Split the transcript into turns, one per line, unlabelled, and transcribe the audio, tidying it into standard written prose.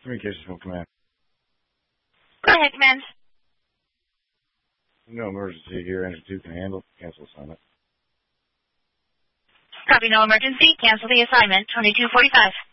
Communications from command.
Go ahead, command.
No emergency here. Engine 2 can handle. Cancel assignment.
Copy, no emergency. Cancel the assignment. 2245.